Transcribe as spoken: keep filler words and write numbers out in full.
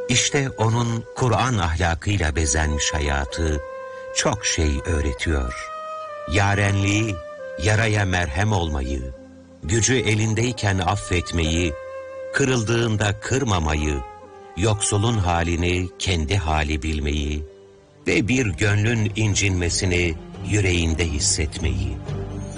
İşte onun Kur'an ahlakıyla bezenmiş hayatı çok şey öğretiyor. Yarenliği, yaraya merhem olmayı, gücü elindeyken affetmeyi, kırıldığında kırmamayı, yoksulun halini kendi hali bilmeyi ve bir gönlün incinmesini yüreğinde hissetmeyi.